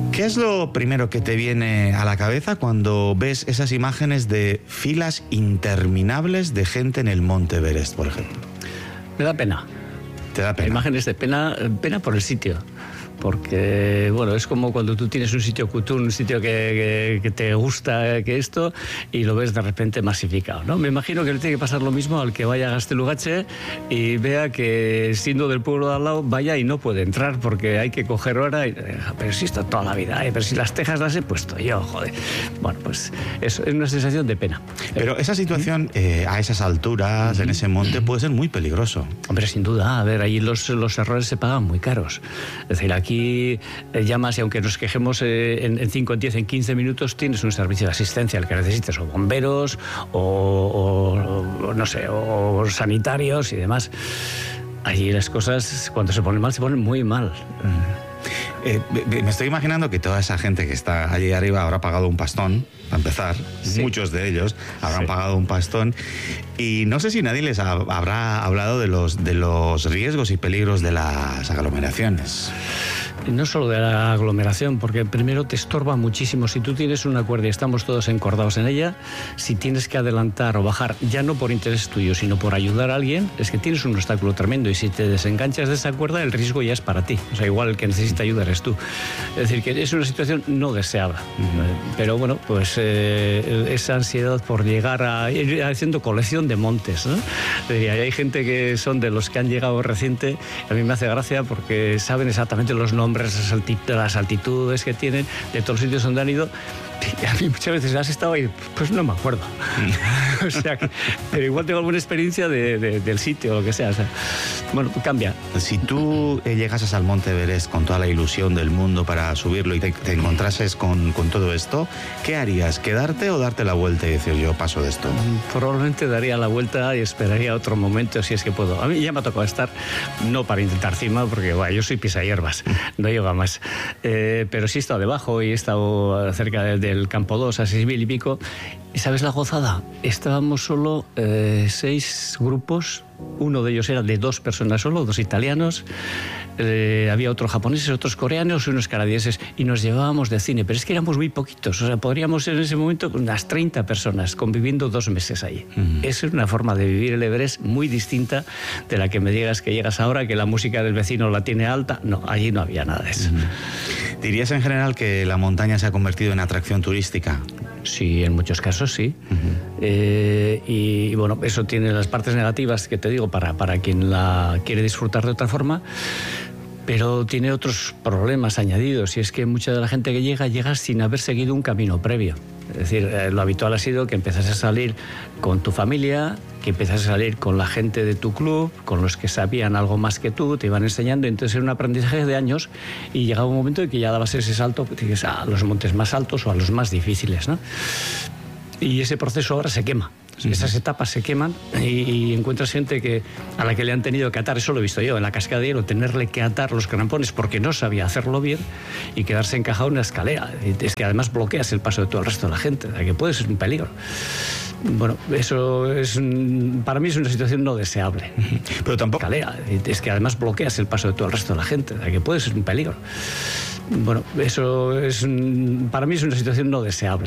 ¿Qué es lo primero que te viene a la cabeza cuando ves esas imágenes de filas interminables de gente en el Monte Everest, por ejemplo? Me da pena. ¿Te da pena? Imágenes de pena por el sitio. Porque, bueno, es como cuando tú tienes un sitio cutún, un sitio que te gusta, que esto, y lo ves de repente masificado, ¿no? Me imagino que le tiene que pasar lo mismo al que vaya a Gaztelugatxe y vea que, siendo del pueblo de al lado, vaya y no puede entrar porque hay que coger hora. Pero si esto toda la vida, pero si las tejas las he puesto yo, joder. Bueno, pues eso es una sensación de pena. Pero esa situación, a esas alturas, en ese monte, puede ser muy peligroso. Hombre, sin duda. A ver, ahí los errores se pagan muy caros. Es decir, aquí llamas y aunque nos quejemos en 5, en 10, en 15 minutos tienes un servicio de asistencia al que necesites, o bomberos, o no sé, o sanitarios y demás. Allí las cosas, cuando se ponen mal, se ponen muy mal. Me estoy imaginando que toda esa gente que está allí arriba habrá pagado un pastón, para empezar. Sí. Muchos de ellos habrán pagado un pastón. Y no sé si nadie les habrá hablado de los riesgos y peligros de las aglomeraciones. No solo de la aglomeración, porque primero te estorba muchísimo. Si tú tienes una cuerda y estamos todos encordados en ella, si tienes que adelantar o bajar, ya no por interés tuyo, sino por ayudar a alguien, es que tienes un obstáculo tremendo. Y si te desenganchas de esa cuerda, el riesgo ya es para ti. O sea, igual el que necesita ayuda eres tú. Es decir, que es una situación no deseada. Pero bueno, pues esa ansiedad por llegar a ir haciendo colección de montes, ¿no? Hay gente que son de los que han llegado reciente. A mí me hace gracia porque saben exactamente los nombres, las altitudes que tienen, de todos los sitios donde han ido. Y a mí muchas veces, ¿has estado ahí? Pues no me acuerdo. O sea, pero igual tengo alguna experiencia del sitio o lo que sea. O sea, bueno, cambia. Si tú llegases al Monte Everest con toda la ilusión del mundo para subirlo y te encontrases con todo esto, ¿qué harías? ¿Quedarte o darte la vuelta y decir yo paso de esto? Probablemente daría la vuelta y esperaría otro momento si es que puedo. A mí ya me ha tocado estar, no para intentar cima, porque bueno, yo soy pisahierbas, no llego a más. Pero sí he estado debajo y he estado cerca del Campo 2 a 6.000 y pico. ¿Y sabes la gozada? Estábamos solo 6 grupos. Uno de ellos era de 2 personas solo, 2 italianos. Había otros japoneses, otros coreanos y unos canadienses. Y nos llevábamos de cine, pero es que éramos muy poquitos. O sea, podríamos en ese momento unas 30 personas conviviendo 2 meses ahí. Esa es una forma de vivir el Everest muy distinta de la que me digas que llegas ahora, que la música del vecino la tiene alta. No, allí no había nada de eso. ¿Dirías en general que la montaña se ha convertido en atracción turística? Sí, en muchos casos sí. Y bueno, eso tiene las partes negativas que te digo para quien la quiere disfrutar de otra forma, pero tiene otros problemas añadidos, y es que mucha de la gente que llega sin haber seguido un camino previo. Es decir, lo habitual ha sido que empiezas a salir con tu familia, que empiezas a salir con la gente de tu club, con los que sabían algo más que tú, te iban enseñando, entonces era un aprendizaje de años, y llegaba un momento en que ya dabas ese salto a los montes más altos o a los más difíciles, ¿no? Y ese proceso ahora se quema. Esas etapas se queman y encuentras gente a la que le han tenido que atar, eso lo he visto yo en la Cascada de Hielo, tenerle que atar los crampones porque no sabía hacerlo bien y quedarse encajado en una escalera. Es que además bloqueas el paso de todo el resto de la gente, o sea, que puede ser un peligro. Bueno, eso para mí es una situación no deseable. Pero tampoco... Es que además bloqueas el paso de todo el resto de la gente, o sea, que puede ser un peligro. Bueno, eso para mí es una situación no deseable.